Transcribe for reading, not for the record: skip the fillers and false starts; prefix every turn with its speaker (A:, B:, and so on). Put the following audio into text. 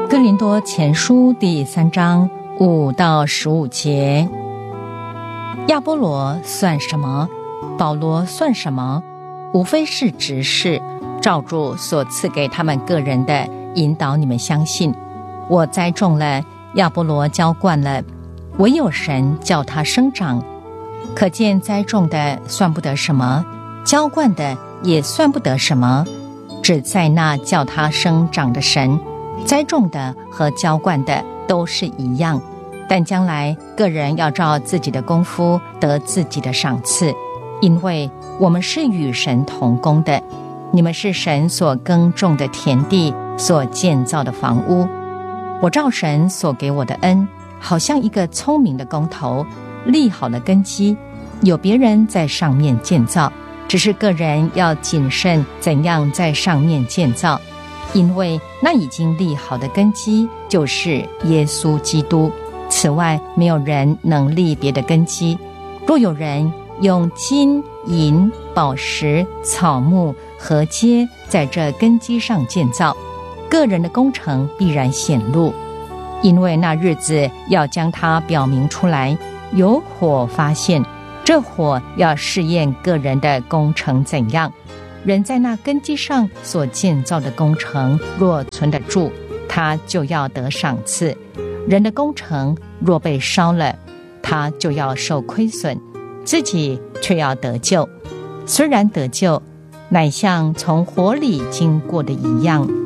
A: 哥林多前书第3章5到15节，亚波罗算什么？保罗算什么？无非是执事，照主所赐给他们个人的，引导你们相信。我栽种了，亚波罗浇灌了，唯有神叫他生长。可见栽种的算不得什么，浇灌的也算不得什么，只在那叫他生长的神。栽种的和浇灌的都是一样，但将来个人要照自己的功夫得自己的赏赐，因为我们是与神同工的。你们是神所耕种的田地，所建造的房屋。我照神所给我的恩，好像一个聪明的工头，立好了根基，有别人在上面建造，只是个人要谨慎怎样在上面建造，因为那已经立好的根基就是耶稣基督，此外没有人能立别的根基。若有人用金银宝石草木禾秸在这根基上建造，个人的工程必然显露，因为那日子要将它表明出来，有火发现，这火要试验个人的工程怎样。人在那根基上所建造的工程若存得住，他就要得赏赐；人的工程若被烧了，他就要受亏损，自己却要得救。虽然得救，乃像从火里经过的一样。